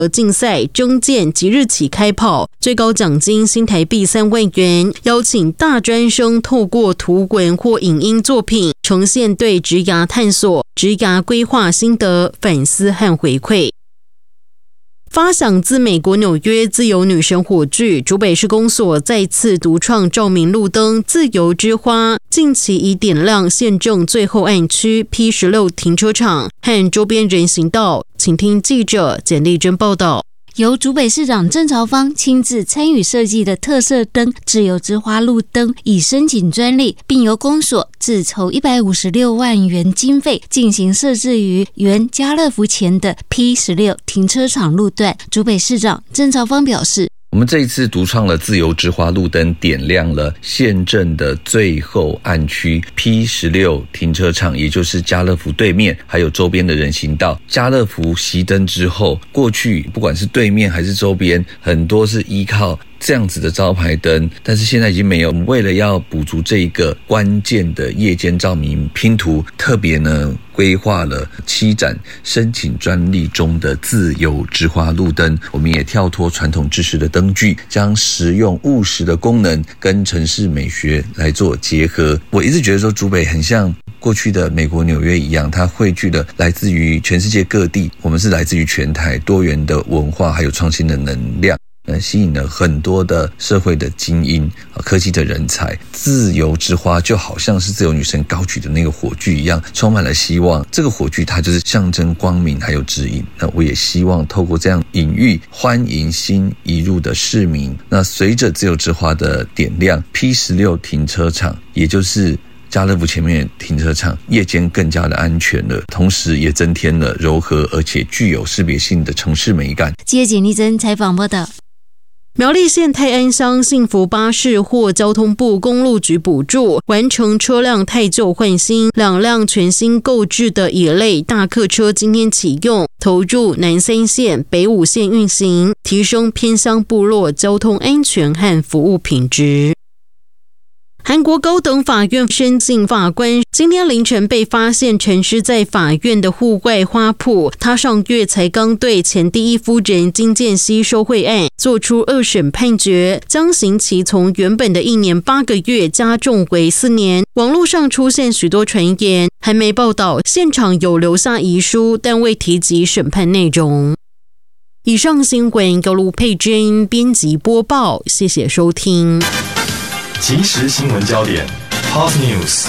竞赛征件即日起开跑，最高奖金新台币3万元，邀请大专生透过图文或影音作品呈现对职涯探索、职涯规划心得、反思和回馈。发想自美国纽约自由女神火炬，竹北市公所再次独创照明路灯自由之花，近期已点亮县政最后岸区 P16 停车场和周边人行道。请听记者简丽珍报道。 由竹北市长郑朝方亲自参与设计的特色灯自由之花路灯已申请专利，并由公所自筹156万元经费进行设置于原家乐福前的 P16 停车场路段。竹北市长郑朝方表示， 我们这一次独创了自由之花路灯，点亮了县政的最后岸区 P16 停车场，也就是家乐福对面还有周边的人行道。家乐福熄灯之后，过去不管是对面还是周边，很多是依靠这样子的招牌灯，但是现在已经没有。为了要补足这一个关键的夜间照明拼图，特别呢规划了7盏申请专利中的自由之花路灯。我们也跳脱传统制式的灯具，将实用务实的功能跟城市美学来做结合。我一直觉得说竹北很像过去的美国纽约一样，它汇聚了来自于全世界各地，我们是来自于全台多元的文化还有创新的能量，吸引了很多的社会的精英、科技的人才。自由之花就好像是自由女神高举的那个火炬一样，充满了希望。这个火炬它就是象征光明还有指引。那我也希望透过这样隐喻，欢迎新移入的市民。那随着自由之花的点亮， P16 停车场也就是家乐福前面停车场夜间更加的安全了，同时也增添了柔和而且具有识别性的城市美感。 记者简丽珍采访报道。 苗栗县泰安乡幸福巴士获交通部公路局补助，完成车辆汰旧换新，2辆全新购置的乙类大客车今天启用，投入南3线、北5线运行，提升偏乡部落交通安全和服务品质。韩国高等法院申请法官今天凌晨被发现沉尸在法院的户外花圃，他上月才刚对前第一夫人金建熙受贿案做出2审判决，将刑期从原本的1年8个月加重为4年。网络上出现许多传言，韩媒报道现场有留下遗书，但未提及审判内容。以上新闻由卢佩珍编辑播报，谢谢收听。 即时新闻焦点 Hot News，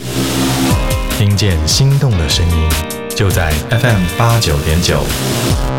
听见心动的声音，就在 FM 89.9。